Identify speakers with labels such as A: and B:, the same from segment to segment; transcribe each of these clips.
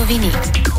A: новини.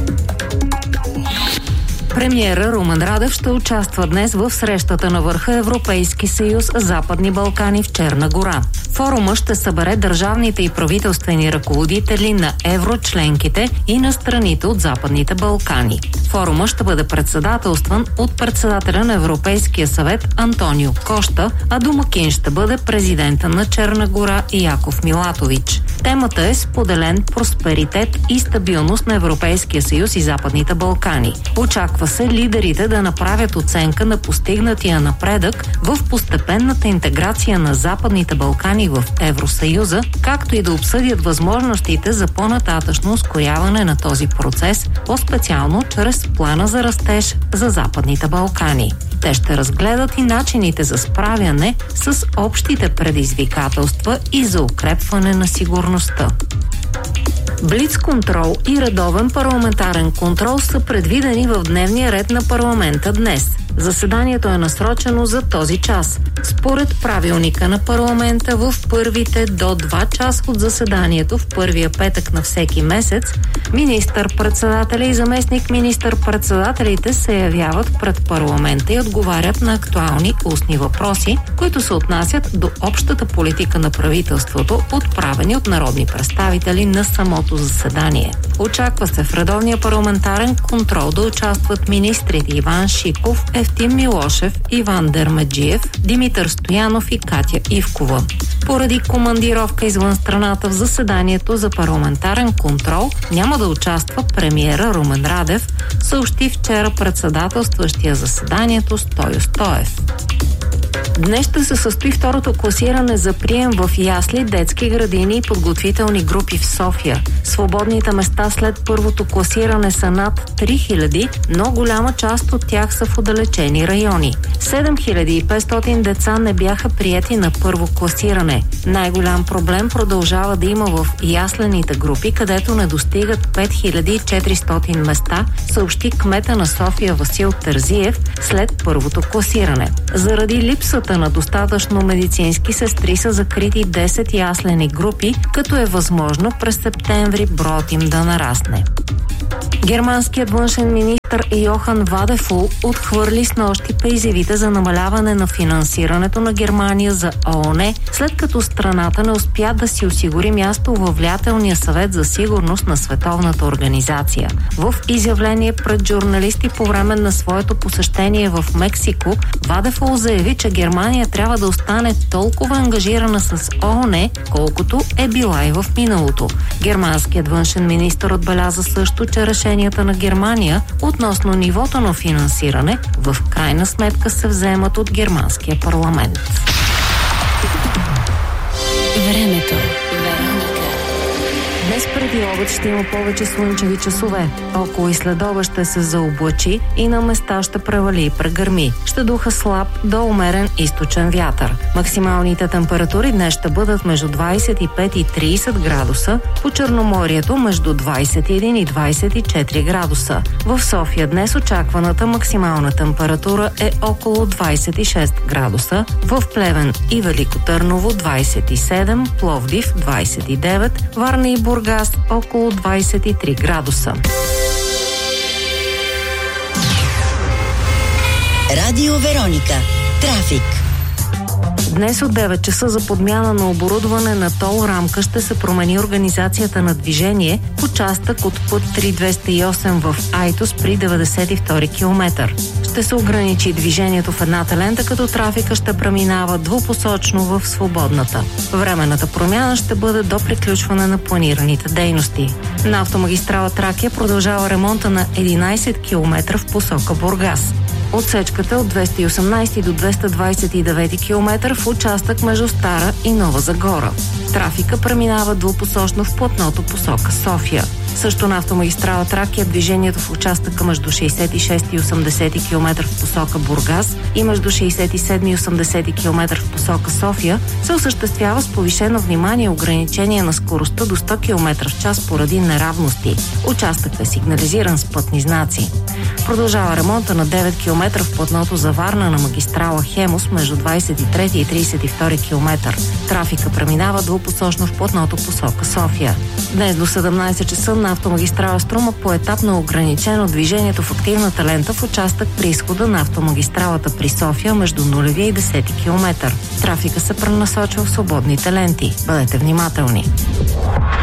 A: Премиера Румен Радев ще участва днес в срещата на върха Европейски съюз Западни Балкани в Черна гора. Форума ще събере държавните и правителствени ръководители на еврочленките и на страните от Западните Балкани. Форума ще бъде председателстван от председателя на Европейския съвет Антонио Кошта, а домакин ще бъде президента на Черна гора Яков Милатович. Темата е споделен просперитет и стабилност на Европейския съюз и Западните Балкани. Очаква се лидерите да направят оценка на постигнатия напредък в постепенната интеграция на Западните Балкани в Евросъюза, както и да обсъдят възможностите за по-нататъчно ускоряване на този процес, по-специално чрез плана за растеж за Западните Балкани. Те ще разгледат и начините за справяне с общите предизвикателства и за укрепване на сигурността. Блицконтрол и редовен парламентарен контрол са предвидени в дневния ред на парламента днес. Заседанието е насрочено за този час. Според правилника на парламента, в първите до 2 часа от заседанието в първия петък на всеки месец, министър-председателя и заместник министър-председателите се явяват пред парламента и отговарят на актуални устни въпроси, които се отнасят до общата политика на правителството, отправени от народни представители на самото заседание. Очаква се в редовния парламентарен контрол да участват министрите Иван Шиков, Евтим Милошев, Иван Дермеджиев, Димитър Стоянов и Катя Ивкова. Поради командировка извън страната в заседанието за парламентарен контрол няма да участва премиера Румен Радев, съобщи вчера председателстващия заседанието Стойо Стоев. Днес ще се състои второто класиране за прием в ясли, детски градини и подготвителни групи в София. Свободните места след първото класиране са над 3000, но голяма част от тях са в отдалечени райони. 7500 деца не бяха приети на първо класиране. Най-голям проблем продължава да има в яслените групи, където не достигат 5400 места, съобщи кмета на София Васил Терзиев след първото класиране. Заради липсата на достатъчно медицински сестри са закрити 10 яслени групи, като е възможно през септември броят им да нарасне. Германският външен министър Йохан Вадефул отхвърли снощи призивите за намаляване на финансирането на Германия за ООН, след като страната не успя да си осигури място във влиятелния съвет за сигурност на Световната организация. В изявление пред журналисти по време на своето посещение в Мексико, Вадефул заяви, че Германия трябва да остане толкова ангажирана с ООН, колкото е била и в миналото. Германският външен министър отбеляза също, че решенията на Германия относно нивото на финансиране в крайна сметка се вземат от германския парламент.
B: Времето.
A: Днес преди обед ще има повече слънчеви часове. Около и следобед ще се заоблачи и на места ще превали и прегърми. Ще духа слаб до умерен източен вятър. Максималните температури днес ще бъдат между 25 и 30 градуса, по Черноморието между 21 и 24 градуса. В София днес очакваната максимална температура е около 26 градуса, в Плевен и Велико Търново 27, Пловдив 29, Варна и Бургас около 23 градуса.
B: Радио Вероника. Трафик.
A: Днес от 9 часа за подмяна на оборудване на тол рамка ще се промени организацията на движение в участък от път 3208 в Айтос при 92 км. Ще се ограничи движението в едната лента, като трафика ще преминава двупосочно в свободната. Временната промяна ще бъде до приключване на планираните дейности. На автомагистрала Тракия продължава ремонта на 11 км в посока Бургас. Отсечката от 218 до 229 км в участък между Стара и Нова Загора. Трафика преминава двупосочно в платното посока София. Също на автомагистрала Тракия движението в участъка между 66 и 80 км в посока Бургас и между 67 и 80 км в посока София се осъществява с повишено внимание и ограничение на скоростта до 100 км в час поради неравности. Участъкът е сигнализиран с пътни знаци. Продължава ремонта на 9 км в платното за Варна на магистрала Хемус между 23 и 32 км. Трафика преминава двупосочно в платното посока София. Днес до 17 часа на автомагистрала Струма поетапно ограничено движението в активната лента в участък при изхода на автомагистралата при София между 0 и 10 км. Трафика се пренасочва в свободните ленти. Бъдете внимателни.